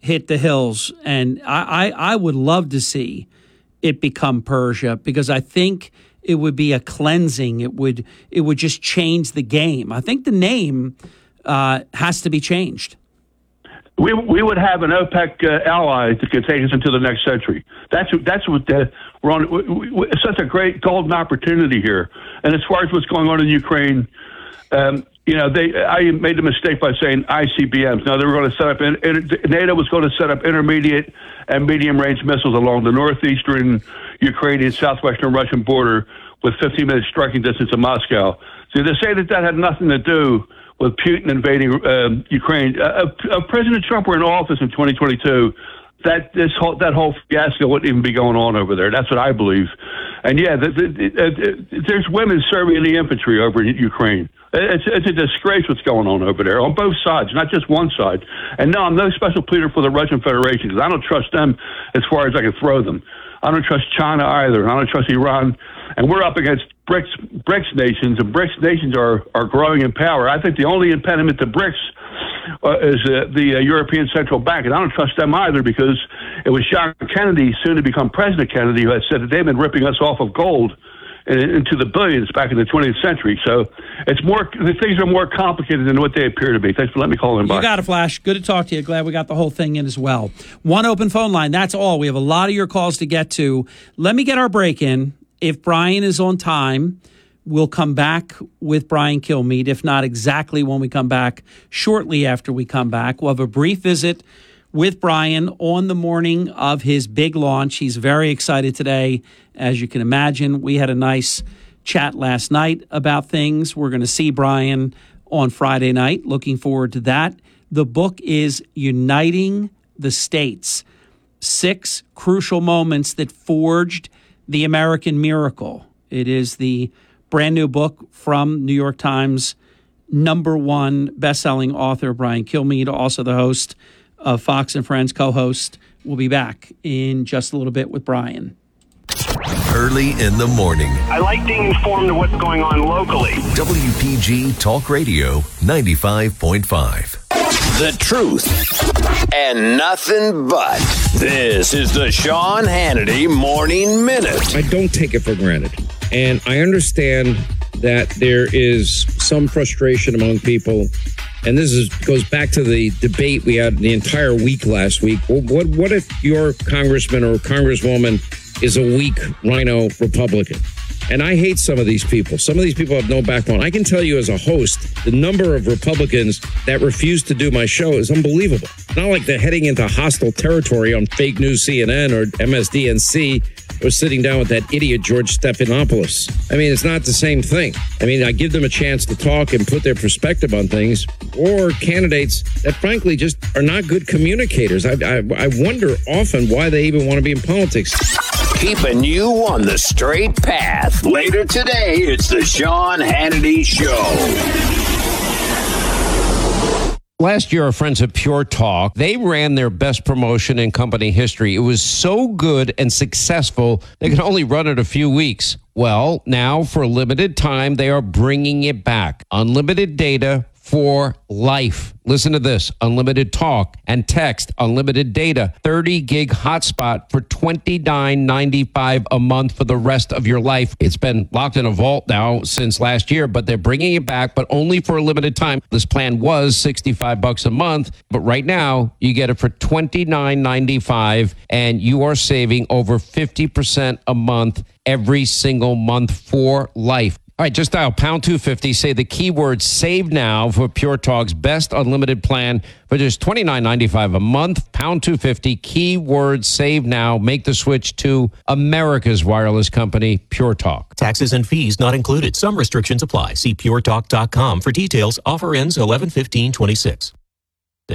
hit the hills, and I would love to see it become Persia, because I think it would be a cleansing. It would just change the game. I think the name has to be changed. We would have an OPEC ally that could take us into the next century. That's what we're on. It's such a great golden opportunity here. And as far as what's going on in Ukraine, I made the mistake by saying ICBMs. Now, they were going to set up, NATO was going to set up intermediate and medium-range missiles along the northeastern Ukrainian, southwestern Russian border with 15 minutes striking distance of Moscow. So to say that had nothing to do with Putin invading Ukraine, President Trump were in office in 2022, that whole fiasco wouldn't even be going on over there. That's what I believe. And yeah, there's women serving in the infantry over in Ukraine. It's a disgrace what's going on over there on both sides, not just one side. And no, I'm no special pleader for the Russian Federation, because I don't trust them as far as I can throw them. I don't trust China either, and I don't trust Iran. And we're up against BRICS nations, and BRICS nations are growing in power. I think the only impediment to BRICS is the European Central Bank, and I don't trust them either, because it was John Kennedy, soon to become President Kennedy, who had said that they've been ripping us off of gold into the billions back in the 20th century. So things are more complicated than what they appear to be. Thanks for letting me call in. You got it, Flash. Good to talk to you. Glad we got the whole thing in as well. One open phone line. That's all. We have a lot of your calls to get to. Let me get our break in. If Brian is on time, we'll come back with Brian Kilmeade. If not exactly when we come back, shortly after we come back, we'll have a brief visit with Brian on the morning of his big launch. He's very excited today, as you can imagine. We had a nice chat last night about things. We're going to see Brian on Friday night. Looking forward to that. The book is Uniting the States: 6 Crucial Moments That Forged the American Miracle. It is the brand new book from New York Times #1 best-selling author Brian Kilmeade, also the host of Fox and Friends, co-host. We'll be back in just a little bit with Brian. Early in the morning. I like being informed of what's going on locally. WPG Talk Radio 95.5. The truth and nothing but. This is the Sean Hannity Morning Minute. I don't take it for granted. And I understand that there is some frustration among people. And this goes back to the debate we had the entire week last week. What if your congressman or congresswoman is a weak rhino Republican? And I hate some of these people. Some of these people have no backbone. I can tell you as a host, the number of Republicans that refuse to do my show is unbelievable. It's not like they're heading into hostile territory on fake news CNN or MSDNC or sitting down with that idiot George Stephanopoulos. I mean, it's not the same thing. I mean, I give them a chance to talk and put their perspective on things, or candidates that frankly just are not good communicators. I wonder often why they even want to be in politics. Keeping you on the straight path. Later today, it's the Sean Hannity Show. Last year, our friends at Pure Talk, they ran their best promotion in company history. It was so good and successful, they could only run it a few weeks. Well, now for a limited time, they are bringing it back. Unlimited data for life. Listen to this. Unlimited talk and text, unlimited data, 30 gig hotspot for $29.95 a month for the rest of your life. It's been locked in a vault now since last year, but they're bringing it back, but only for a limited time. This plan was $65 a month, but right now you get it for $29.95 and you are saving over 50% a month every single month for life. All right, just dial pound 250, say the keyword save now for Pure Talk's best unlimited plan for just $29.95 a month. Pound 250, keyword save now. Make the switch to America's wireless company, Pure Talk. Taxes and fees not included. Some restrictions apply. See puretalk.com for details. Offer ends 11/15/26.